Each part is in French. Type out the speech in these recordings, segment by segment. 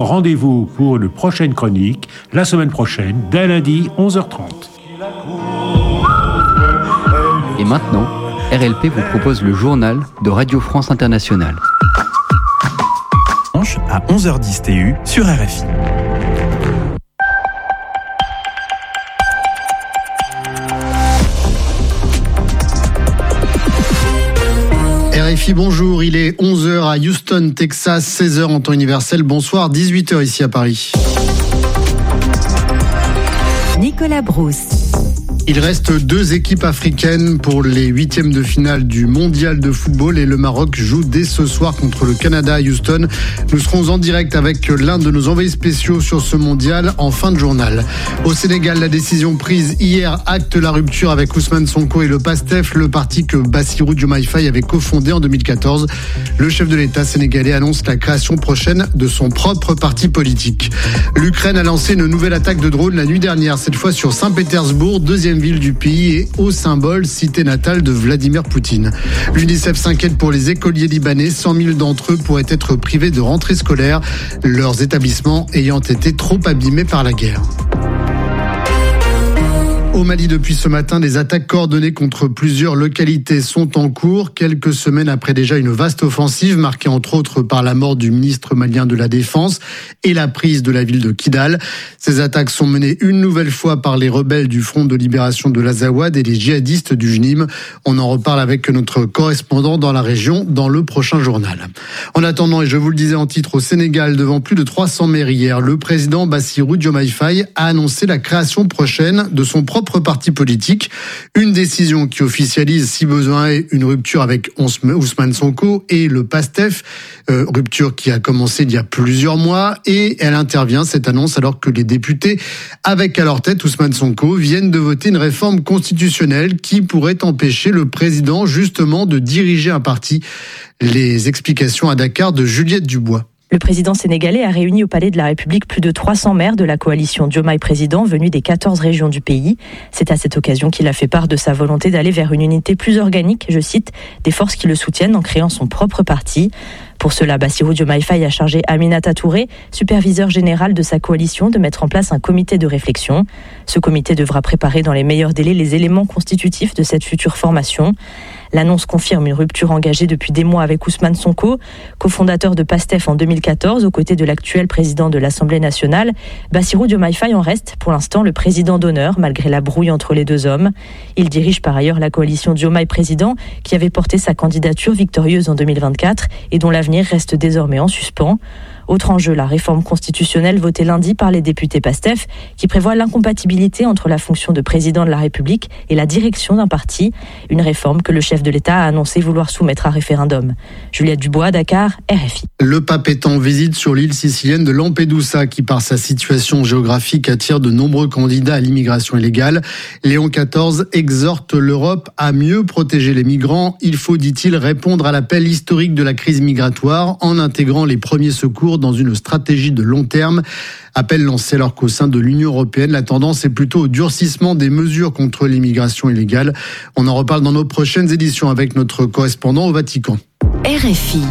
rendez-vous pour une prochaine chronique, la semaine prochaine, dès lundi, 11h30. Et maintenant, RLP vous propose le journal de Radio France Internationale. À 11h10 TU sur RFI. RFI, bonjour, il est 11h à Houston, Texas, 16h en temps universel. Bonsoir, 18h ici à Paris. Nicolas Brousse. Il reste 2 équipes africaines pour les 8e de finale du mondial de football et le Maroc joue dès ce soir contre le Canada à Houston. Nous serons en direct avec l'un de nos envoyés spéciaux sur ce mondial en fin de journal. Au Sénégal, la décision prise hier acte la rupture avec Ousmane Sonko et le PASTEF, le parti que Bassirou Diomaye Faye avait cofondé en 2014. Le chef de l'État sénégalais annonce la création prochaine de son propre parti politique. L'Ukraine a lancé une nouvelle attaque de drone la nuit dernière, cette fois sur Saint-Pétersbourg, deuxième ville du pays et haut symbole, cité natale de Vladimir Poutine. L'UNICEF s'inquiète pour les écoliers libanais. 100 000 d'entre eux pourraient être privés de rentrée scolaire, leurs établissements ayant été trop abîmés par la guerre. Au Mali, depuis ce matin, des attaques coordonnées contre plusieurs localités sont en cours, quelques semaines après déjà une vaste offensive marquée entre autres par la mort du ministre malien de la Défense et la prise de la ville de Kidal. Ces attaques sont menées une nouvelle fois par les rebelles du Front de libération de l'Azawad et les djihadistes du JNIM. On en reparle avec notre correspondant dans la région dans le prochain journal. En attendant, et je vous le disais en titre, au Sénégal, devant plus de 300 maires hier, le président Bassirou Diomaye Faye a annoncé la création prochaine de son propre parti politique. Une décision qui officialise, si besoin est, une rupture avec Ousmane Sonko et le PASTEF, rupture qui a commencé il y a plusieurs mois, et elle intervient, cette annonce, alors que les députés, avec à leur tête Ousmane Sonko, viennent de voter une réforme constitutionnelle qui pourrait empêcher le président justement de diriger un parti. Les explications à Dakar de Juliette Dubois. Le président sénégalais a réuni au Palais de la République plus de 300 maires de la coalition Diomaye Président venus des 14 régions du pays. C'est à cette occasion qu'il a fait part de sa volonté d'aller vers une unité plus organique, je cite, des forces qui le soutiennent en créant son propre parti. Pour cela, Bassirou Diomaye Faye a chargé Aminata Touré, superviseur général de sa coalition, de mettre en place un comité de réflexion. Ce comité devra préparer dans les meilleurs délais les éléments constitutifs de cette future formation. L'annonce confirme une rupture engagée depuis des mois avec Ousmane Sonko, cofondateur de PASTEF en 2014, aux côtés de l'actuel président de l'Assemblée nationale. Bassirou Diomaye Faye en reste, pour l'instant, le président d'honneur, malgré la brouille entre les deux hommes. Il dirige par ailleurs la coalition Diomaye Président, qui avait porté sa candidature victorieuse en 2024 et dont l'avenir reste désormais en suspens. Autre enjeu, la réforme constitutionnelle votée lundi par les députés PASTEF, qui prévoit l'incompatibilité entre la fonction de président de la République et la direction d'un parti. Une réforme que le chef de l'État a annoncé vouloir soumettre à référendum. Juliette Dubois, Dakar, RFI. Le pape est en visite sur l'île sicilienne de Lampedusa, qui par sa situation géographique attire de nombreux candidats à l'immigration illégale. Léon XIV exhorte l'Europe à mieux protéger les migrants. Il faut, dit-il, répondre à l'appel historique de la crise migratoire en intégrant les premiers secours dans une stratégie de long terme. Appel lancé alors qu'au sein de l'Union européenne, la tendance est plutôt au durcissement des mesures contre l'immigration illégale. On en reparle dans nos prochaines éditions avec notre correspondant au Vatican. RFI.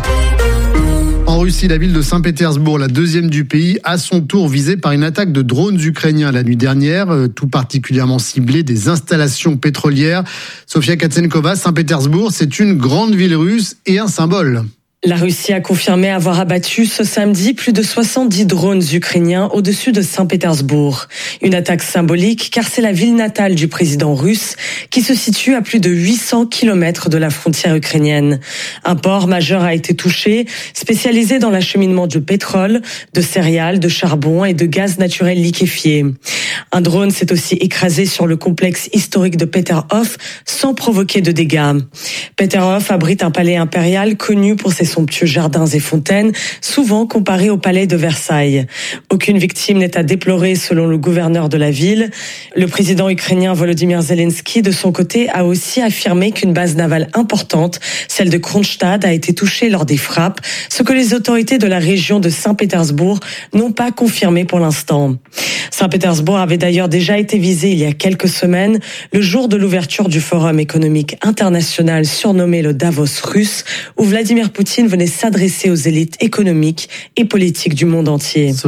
En Russie, la ville de Saint-Pétersbourg, la deuxième du pays, à son tour visée par une attaque de drones ukrainiens la nuit dernière, tout particulièrement ciblée des installations pétrolières. Sofia Katsenkova, Saint-Pétersbourg, c'est une grande ville russe et un symbole. La Russie a confirmé avoir abattu ce samedi plus de 70 drones ukrainiens au-dessus de Saint-Pétersbourg. Une attaque symbolique car c'est la ville natale du président russe qui se situe à plus de 800 km de la frontière ukrainienne. Un port majeur a été touché, spécialisé dans l'acheminement de pétrole, de céréales, de charbon et de gaz naturel liquéfié. Un drone s'est aussi écrasé sur le complexe historique de Peterhof sans provoquer de dégâts. Peterhof abrite un palais impérial connu pour ses somptueux jardins et fontaines, souvent comparés au palais de Versailles. Aucune victime n'est à déplorer selon le gouverneur de la ville. Le président ukrainien Volodymyr Zelensky, de son côté, a aussi affirmé qu'une base navale importante, celle de Kronstadt, a été touchée lors des frappes, ce que les autorités de la région de Saint-Pétersbourg n'ont pas confirmé pour l'instant. Saint-Pétersbourg avait d'ailleurs déjà été visé il y a quelques semaines, le jour de l'ouverture du Forum économique international surnommé le Davos russe, où Vladimir Poutine venait s'adresser aux élites économiques et politiques du monde entier.